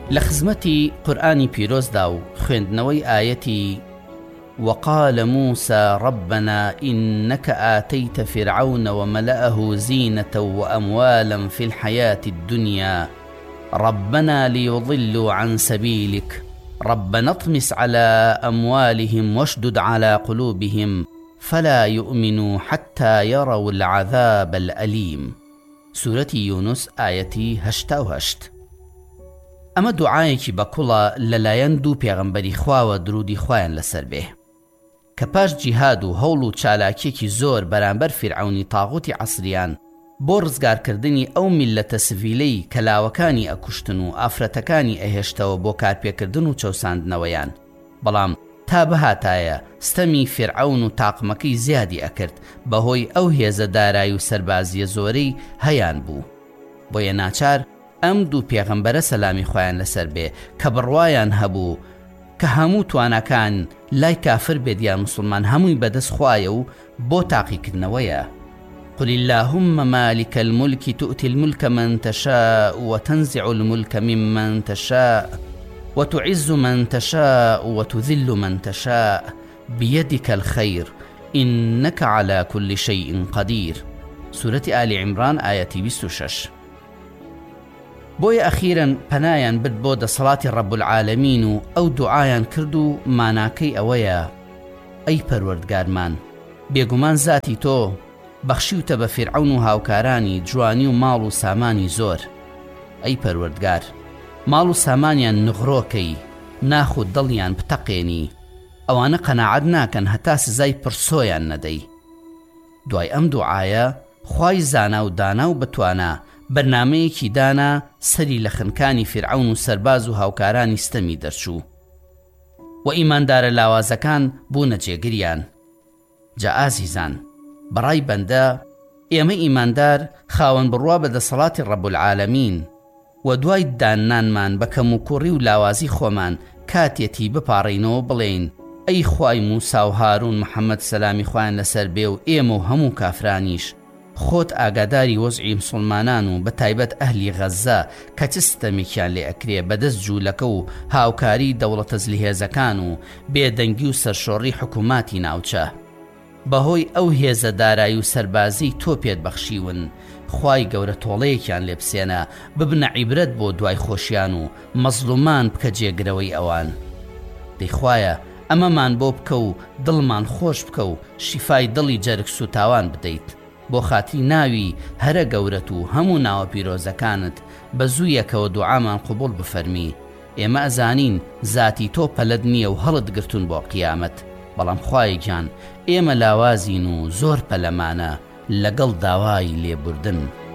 لخزمتي قرآني بيروز داو خويندنوي آيتي وقال موسى ربنا إنك آتيت فرعون وملأه زينة وأموالا في الحياة الدنيا ربنا ليضلوا عن سبيلك ربنا اطمس على أموالهم واشدد على قلوبهم فلا يؤمنوا حتى يروا العذاب الأليم. سورة يونس آيتي 88. ئەمە دوعایەکی بەکوڵە لەلایەن دوو پێغەمبەری خواوە درودی خوایان لەسەر بێ کە پاش جیهاد و هەوڵ و چالاکیەکی زۆر بەرامبەر فیرعەونی تاغوتی عەسریان بۆ ڕزگارکردنی ئەو میللەتە سڤیلەی کە لاوەکانی ئەکوشتن و ئافرەتەکانی ئەهێشتەوە بۆ کارپێکردن و چەوساندنەوەیان، بەڵام تا بەهاتایە ستەمی فیرعەون و تاقمەکەی زیادی ئەکرد بەهۆی ئەو هێزە دارایی و سەربازیە زۆرەی هەیان بوو. بۆیە ناچار ئەم دوو پێغەمبەرە سەلامی خۆیان لەسەر بێ کە بڕوایان هەبوو کە هەموو توانەکان لای کافر بێت یا مسلمان هەمووی بەدەست خوایە و بۆ تاقیکردنەوەیە. قل اللهم مالك الملك تؤتي الملك من تشاء وتنزع الملك ممن تشاء وتعز من تشاء وتذل من تشاء بيدك الخير إنك على كل شيء قدير. سورة آل عمران آية 26. بۆیە ئەخیرەن پەنایان برد بۆ دەسەڵاتی ڕەب العالەمین و ئەو دوعایان کرد و ماناکەی ئەوەیە ئەی پەروەردگارمان، بێگومان زاتی تۆ بەخشیوتە بە فیرعەون و هاوکارانی جوانی و ماڵ و سامانی زۆر. ئەی پەروەردگار، ماڵ و سامانیان نغڕۆکەی، ناخ و دڵیان بتەقێنی، ئەوانە قەناعەت ناکەن هەتا سزای پرسۆیان نەدەی. دوای ئەم دوعایە خوای زانا و دانا و بتوانە بەرنامەیەکی دانا سەری لە خنکانی فیرعەون و سەرباز و هاوکارانی ستەمی دەرچوو و ئیماندارە لاوازەکان بوونە جێگریان. جا ئازیزان، بەڕای بەندە ئێمە ئیماندار خاوەن بڕوا بە دەسەڵاتی ڕەب العالەمین و دوای دانانمان بە کەم و کوڕی و لاوازی خۆمان کاتێتی بپاڕینەوە بڵێین ئەی خوای موسا و هارون محەممەد سەلامی خوایان لەسەر بێ و ئێمە و هەموو کافرانیش خۆت ئاگاداری وەزعی مسلمانان و بە تایبەت ئەهلی غەزە کە چ ستەمێکیان لێ ئەکرێ بەدەست جوولەکە و هاوکاری دەوڵەتە زلیهێزەکان و بێدەنگی و سەرشۆڕی حکوماتی ناوچە. بەهۆی ئەو هێزە دارایی و سەربازی تۆ پێت بەخشیون، خوای گەورە تۆڵەیەکیان لێ بسێنە ببنە عیبرەت بۆ دوای خۆشیان و مەزلومان بکە جێگرەوەی ئەوان. دەیخوایە ئەمەمان بۆ بکە و دڵمان خۆش بکە و شیفای دڵی جەرگ سوتاوان بدەیت بۆ خاتری ناوی هەرە گەورەت و هەموو ناوە پیرۆزەکانت بە زوویەکەوە دوعامان قبول بفەرمی. ئێمە ئەزانین زاتی تۆ پەلەد نییە و هەڵت گرتون بۆ قیامەت، بەڵام خوای گیان ئێمە لاوازین و زۆر پەلەمانە لەگەڵ داوای لێبوردن.